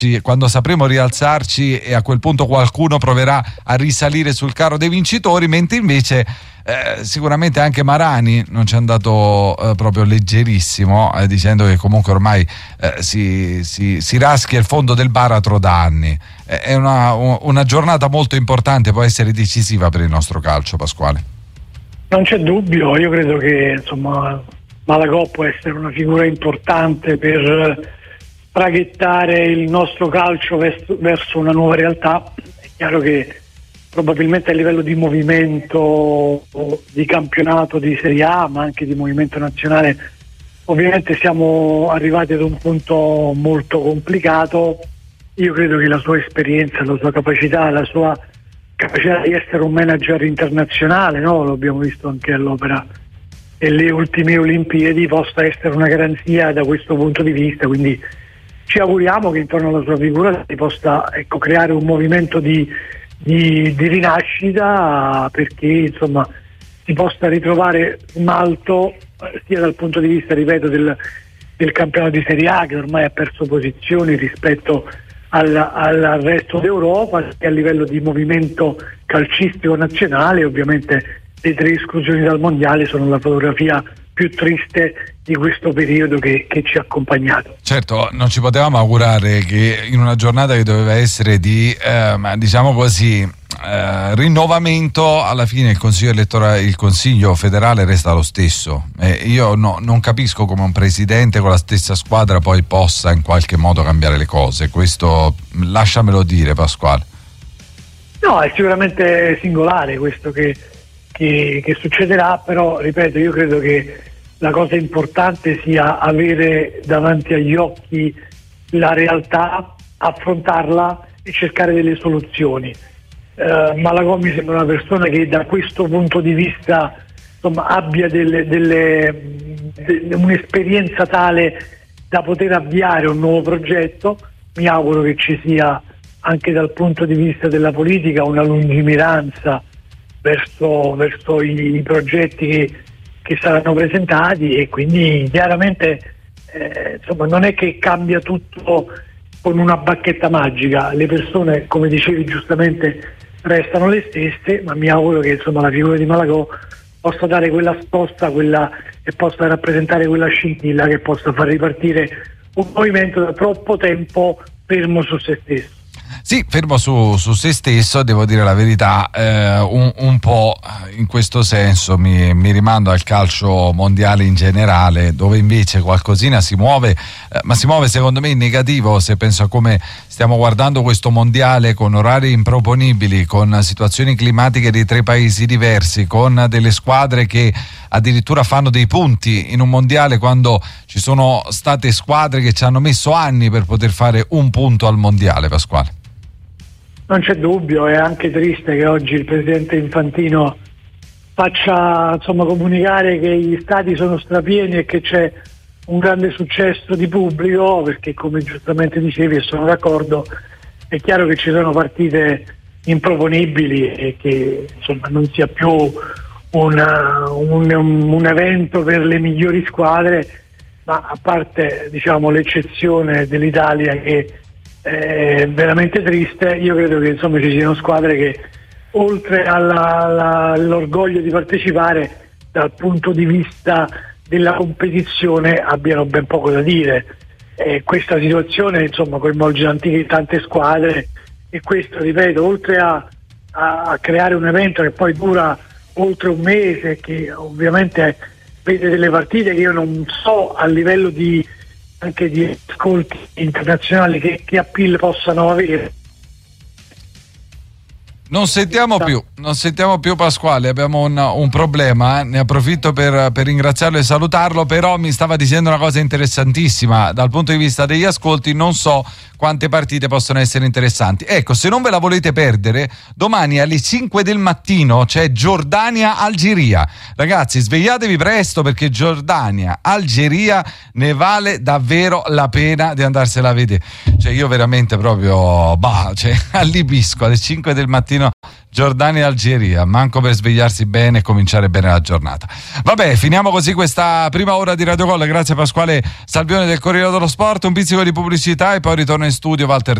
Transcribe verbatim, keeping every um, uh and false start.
quando sapremo rialzarci e a quel punto qualcuno proverà a risalire sul carro dei vincitori, mentre invece eh, sicuramente anche Marani non ci è andato eh, proprio leggerissimo, eh, dicendo che comunque ormai eh, si, si, si raschia il fondo del baratro da anni. Eh, è una, una giornata molto importante, può essere decisiva per il nostro calcio, Pasquale. Non c'è dubbio, io credo che insomma Malagò può essere una figura importante per traghettare il nostro calcio verso, verso una nuova realtà. È chiaro che probabilmente a livello di movimento di campionato di Serie A, ma anche di movimento nazionale, ovviamente siamo arrivati ad un punto molto complicato. Io credo che la sua esperienza, la sua capacità, la sua capacità di essere un manager internazionale, no? Lo abbiamo visto anche all'opera delle ultime Olimpiadi, possa essere una garanzia da questo punto di vista, quindi ci auguriamo che intorno alla sua figura si possa, ecco, creare un movimento di, di, di rinascita, perché insomma si possa ritrovare un alto sia dal punto di vista, ripeto, del, del campionato di Serie A, che ormai ha perso posizioni rispetto al, al resto d'Europa, sia a livello di movimento calcistico nazionale. Ovviamente le tre esclusioni dal mondiale sono la fotografia più triste di questo periodo che, che ci ha accompagnato. Certo, non ci potevamo augurare che in una giornata che doveva essere di eh, diciamo così eh, rinnovamento, alla fine il consiglio elettorale, il consiglio federale resta lo stesso. Eh, io no, non capisco come un presidente con la stessa squadra poi possa in qualche modo cambiare le cose. Questo lasciamelo dire, Pasquale. No, è sicuramente singolare questo che Che, che succederà, però ripeto, io credo che la cosa importante sia avere davanti agli occhi la realtà, affrontarla e cercare delle soluzioni. eh, Malagò mi sembra una persona che da questo punto di vista insomma abbia delle, delle, de, un'esperienza tale da poter avviare un nuovo progetto. Mi auguro che ci sia anche dal punto di vista della politica una lungimiranza verso, verso i, i progetti che, che saranno presentati, e quindi chiaramente eh, insomma non è che cambia tutto con una bacchetta magica. Le persone, come dicevi giustamente, restano le stesse, ma mi auguro che insomma la figura di Malagò possa dare quella sposta, quella, e possa rappresentare quella scintilla che possa far ripartire un movimento da troppo tempo fermo su se stesso. Sì, fermo su, su se stesso, devo dire la verità, eh, un, un po' in questo senso mi, mi rimando al calcio mondiale in generale, dove invece qualcosina si muove, eh, ma si muove secondo me in negativo. Se penso a come stiamo guardando questo mondiale, con orari improponibili, con situazioni climatiche di tre paesi diversi, con delle squadre che addirittura fanno dei punti in un mondiale, quando ci sono state squadre che ci hanno messo anni per poter fare un punto al mondiale, Pasquale. Non c'è dubbio, è anche triste che oggi il presidente Infantino faccia insomma comunicare che gli stadi sono strapieni e che c'è un grande successo di pubblico, perché come giustamente dicevi, e sono d'accordo, è chiaro che ci sono partite improponibili e che insomma non sia più una, un, un evento per le migliori squadre, ma a parte diciamo l'eccezione dell'Italia che è veramente triste, io credo che insomma ci siano squadre che oltre alla, alla, all'orgoglio di partecipare, dal punto di vista della competizione abbiano ben poco da dire. E questa situazione insomma coinvolge anche tante squadre, e questo, ripeto, oltre a, a, a creare un evento che poi dura oltre un mese, che ovviamente vede delle partite che io non so a livello di anche di ascolti internazionali che, che appeal possano avere. Non sentiamo più, non sentiamo più Pasquale, abbiamo un, un problema, eh? Ne approfitto per, per ringraziarlo e salutarlo, però mi stava dicendo una cosa interessantissima, dal punto di vista degli ascolti non so quante partite possono essere interessanti. Ecco, se non ve la volete perdere, domani alle cinque del mattino c'è Giordania-Algeria. Ragazzi, svegliatevi presto, perché Giordania-Algeria ne vale davvero la pena di andarsela a vedere. Cioè io veramente proprio, bah, cioè, allibisco alle cinque del mattino Giordania-Algeria, manco per svegliarsi bene e cominciare bene la giornata. Vabbè, finiamo così questa prima ora di Radio Gol. Grazie a Pasquale Salvione del Corriere dello Sport, un pizzico di pubblicità e poi ritorno in studio Walter